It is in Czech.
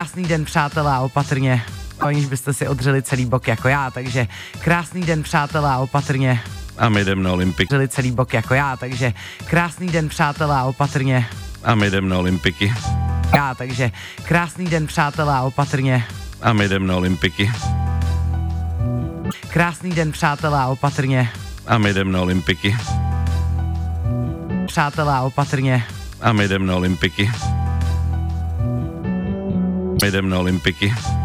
krásný den, přátelé, a opatrně, aniž byste si odřeli celý bok jako já, takže krásný den, přátelé, a opatrně. A my jdem na olympiky. Odřeli celý bok jako já, takže krásný den, přátelé, a opatrně. A my jdem na olympiky. Já, takže krásný den, přátelé, a opatrně. A my jdem na olympiky. Krásný den, přátelé, a opatrně. A my jdem na olympiky. Přátelé, a opatrně. A my jdem na olympiky. My jdem na olympiky.